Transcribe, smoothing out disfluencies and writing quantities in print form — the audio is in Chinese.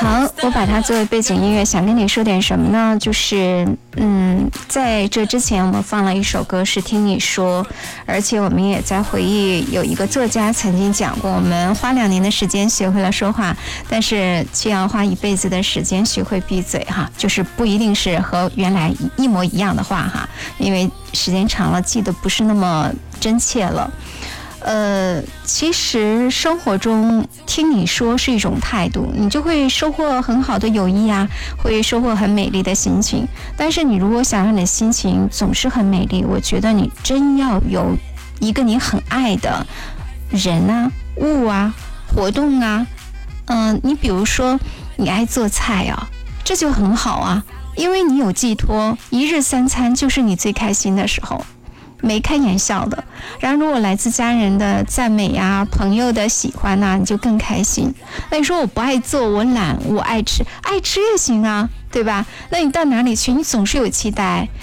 好，我把它作为背景音乐，想跟你说点什么呢？就是在这之前我们放了一首歌是听你说，而且我们也在回忆有一个作家曾经讲过，我们花2年的时间学会了说话，但是却要花1辈子的时间学会闭嘴哈，就是不一定是和原来一模一样的话哈，因为时间长了记得不是那么真切了。其实生活中听你说是一种态度，你就会收获很好的友谊啊，会收获很美丽的心情。但是你如果想让你的心情总是很美丽，我觉得你真要有一个你很爱的人啊、物啊、活动啊，你比如说你爱做菜啊，这就很好啊，因为你有寄托，一日3餐就是你最开心的时候。没开玩笑的，然后如果来自家人的赞美啊，朋友的喜欢啊，你就更开心。那你说我不爱做，我懒，我爱吃，爱吃也行啊，对吧？那你到哪里去，你总是有期待。